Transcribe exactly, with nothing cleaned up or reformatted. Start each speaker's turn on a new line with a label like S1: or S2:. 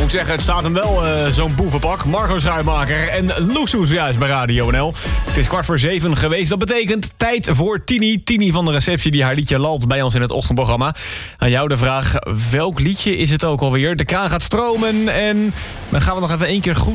S1: moet ik zeggen, het staat hem wel, uh, zo'n boevenpak. Marco Schuimaker en Loesoes juist bij Radio N L. Het is kwart voor zeven geweest. Dat betekent tijd voor Tini. Tini van de receptie die haar liedje lalt bij ons in het ochtendprogramma. Aan jou de vraag, welk liedje is het ook alweer? De kraan gaat stromen en dan gaan we nog even één keer goed